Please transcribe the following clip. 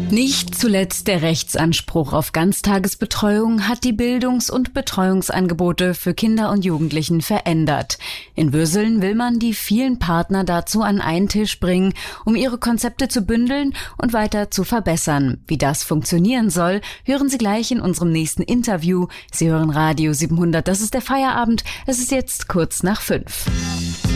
Nicht zuletzt der Rechtsanspruch auf Ganztagesbetreuung hat die Bildungs- und Betreuungsangebote für Kinder und Jugendlichen verändert. In Würseln will man die vielen Partner dazu an einen Tisch bringen, um ihre Konzepte zu bündeln und weiter zu verbessern. Wie das funktionieren soll, hören Sie gleich in unserem nächsten Interview. Sie hören Radio 700, das ist der Feierabend. Es ist jetzt kurz nach 5.